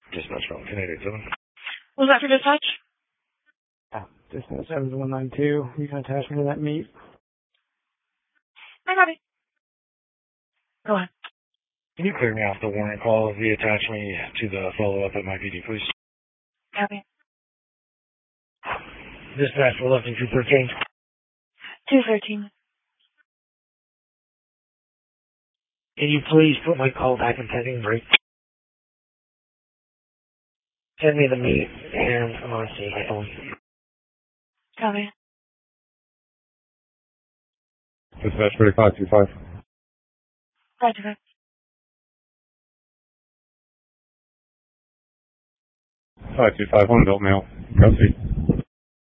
Dispatch from 1087. Was that for dispatch? Dispatch 7192. You can attach me to that meet. I got it. Go on. Can you clear me off the warrant call via attach me to the follow-up at my PD, please? Copy. Dispatch, we're left in 213. 213. Can you please put my call back in pending break? Send me the meet, and I'm on speakerphone. Copy. Dispatch 3525. 525. 5251 Built Mail. Proceed.